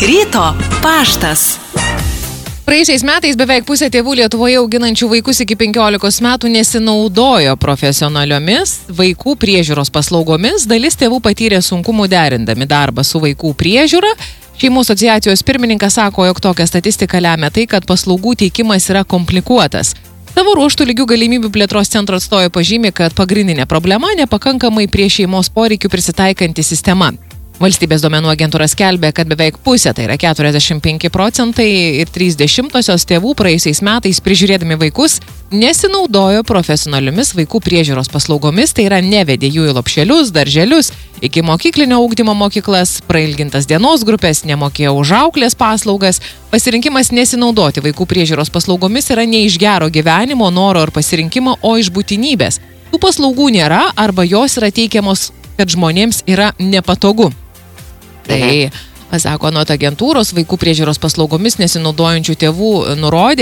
Ryto paštas. Praėjusiais metais beveik pusė tėvų Lietuvoje auginančių vaikus iki 15 metų nesinaudojo profesionaliomis vaikų priežiūros paslaugomis. Dalis tėvų patyrė sunkumų derindami darbą su vaikų priežiūra. Šeimų asociacijos pirmininkas sako, jog tokia statistika lemia tai, kad paslaugų teikimas yra komplikuotas. Savo ruoštų lygių galimybių plėtros centro atstovai pažymi, kad pagrindinė problema nepakankamai prie šeimos poreikių prisitaikanti sistema. Valstybės duomenų agentūra skelbia, kad beveik pusė, tai yra 45% ir 0,3% tėvų praėjusiais metais prižiūrėdami vaikus nesinaudojo profesionaliomis vaikų priežiūros paslaugomis, tai yra nevedė jų į lopšelius, darželius, iki mokyklinio ugdymo mokyklas, prailgintas dienos grupės, nemokėjo už auklės paslaugas. Pasirinkimas nesinaudoti vaikų priežiūros paslaugomis yra ne iš gero gyvenimo, noro ar pasirinkimo, o iš būtinybės. Tų paslaugų nėra arba jos yra teikiamos, kad žmonėms yra nepatogu. Tai, sako, anot agentūros, vaikų priežiūros paslaugomis nesinaudojančių tėvų nurodė,